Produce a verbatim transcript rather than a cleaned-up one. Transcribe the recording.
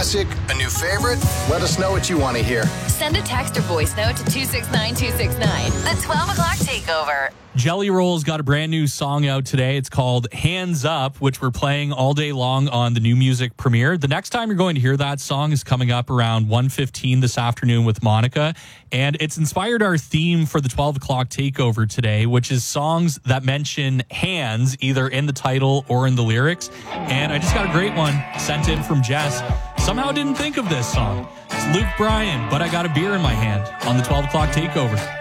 classic, a new favorite? Let us know what you want to hear. Send a text or voice note to two six nine two six nine. The twelve o'clock takeover. Jelly Roll's got a brand new song out today. It's called Hands Up, which we're playing all day long on the New Music Premiere. The next time you're going to hear that song is coming up around one fifteen this afternoon with Monica. And it's inspired our theme for the twelve o'clock takeover today, which is songs that mention hands either in the title or in the lyrics. And I just got a great one sent in from Jess. Somehow didn't think of this song. It's Luke Bryan, But I Got a Beer in My Hand on the twelve o'clock takeover.